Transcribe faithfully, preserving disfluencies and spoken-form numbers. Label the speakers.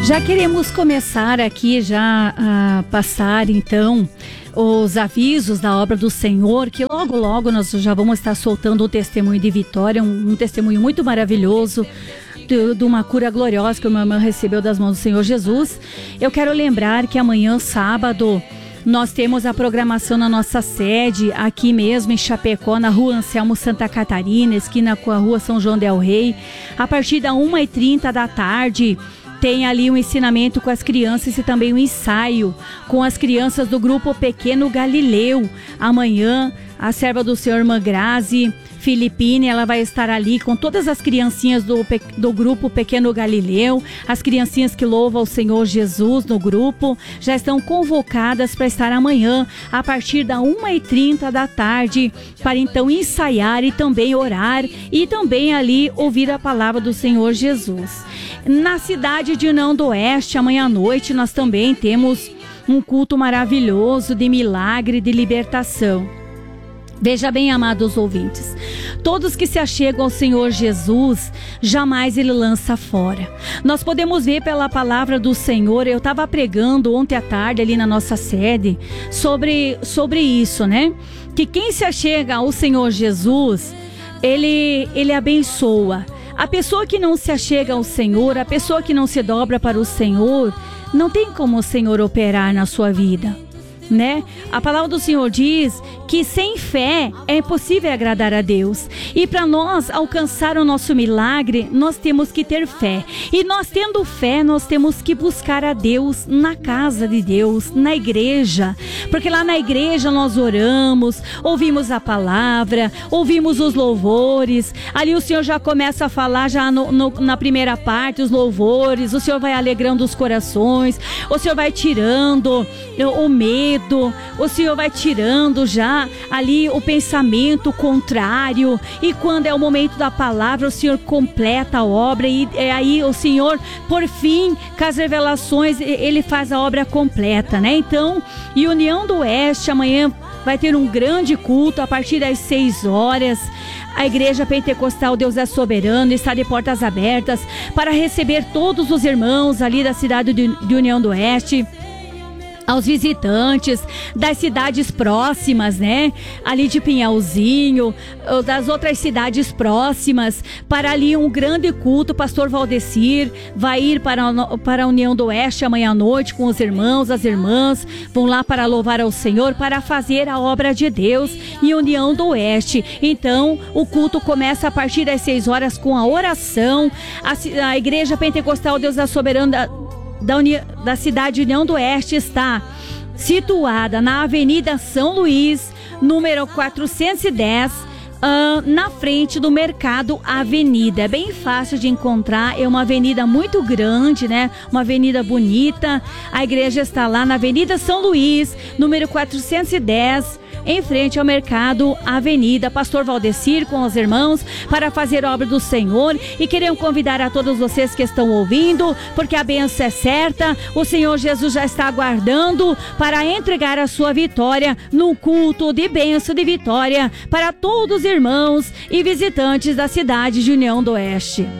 Speaker 1: Já queremos começar aqui já a passar então os avisos da obra do Senhor, que logo logo nós já vamos estar soltando o testemunho de Vitória, um, um testemunho muito maravilhoso de, de uma cura gloriosa que o meu irmão recebeu das mãos do Senhor Jesus. Eu quero lembrar que amanhã, sábado, nós temos a programação na nossa sede, aqui mesmo em Chapecó, na rua Anselmo Santa Catarina, esquina com a rua São João del Rei, a partir da uma e trinta da tarde. Tem ali um ensinamento com as crianças e também um ensaio com as crianças do grupo Pequeno Galileu. Amanhã, a serva do Senhor Mangrazi Filipine, ela vai estar ali com todas as criancinhas do, do grupo Pequeno Galileu. As criancinhas que louvam o Senhor Jesus no grupo já estão convocadas para estar amanhã a partir da uma e trinta da tarde, para então ensaiar e também orar e também ali ouvir a palavra do Senhor Jesus. Na cidade de União do Oeste, amanhã à noite, nós também temos um culto maravilhoso de milagre, de libertação. Veja bem, amados ouvintes, todos que se achegam ao Senhor Jesus, jamais Ele lança fora. Nós podemos ver pela palavra do Senhor, eu estava pregando ontem à tarde ali na nossa sede, sobre, sobre isso, né? Que quem se achega ao Senhor Jesus, Ele, ele abençoa. A pessoa que não se achega ao Senhor, a pessoa que não se dobra para o Senhor, não tem como o Senhor operar na sua vida, né? A palavra do Senhor diz que sem fé é impossível agradar a Deus. E para nós alcançar o nosso milagre, nós temos que ter fé. E nós tendo fé, nós temos que buscar a Deus na casa de Deus, na igreja. Porque lá na igreja nós oramos, ouvimos a palavra, ouvimos os louvores. Ali o Senhor já começa a falar já no, no, na primeira parte, os louvores. O Senhor vai alegrando os corações. O Senhor vai tirando o medo. O Senhor vai tirando já ali o pensamento contrário, e quando é o momento da palavra, o Senhor completa a obra, e é aí o Senhor, por fim, com as revelações, Ele faz a obra completa, né? Então, e União do Oeste, amanhã vai ter um grande culto a partir das seis horas. A Igreja Pentecostal Deus é Soberano está de portas abertas para receber todos os irmãos ali da cidade de, de União do Oeste, aos visitantes das cidades próximas, né? Ali de Pinhalzinho, das outras cidades próximas, para ali um grande culto. O pastor Valdecir vai ir para, para a União do Oeste amanhã à noite com os irmãos, as irmãs, vão lá para louvar ao Senhor, para fazer a obra de Deus em União do Oeste. Então, o culto começa a partir das seis horas com a oração. A, a Igreja Pentecostal Deus é Soberano da Da, Uni... da cidade de União do Oeste está situada na Avenida São Luís, número quatrocentos e dez, uh, na frente do Mercado Avenida. É bem fácil de encontrar, é uma avenida muito grande, né? Uma avenida bonita. A igreja está lá na Avenida São Luís, número quatrocentos e dez, em frente ao Mercado Avenida. Pastor Valdecir com os irmãos para fazer a obra do Senhor, e queremos convidar a todos vocês que estão ouvindo, porque a bênção é certa. O Senhor Jesus já está aguardando para entregar a sua vitória num culto de bênção, de vitória para todos os irmãos e visitantes da cidade de União do Oeste.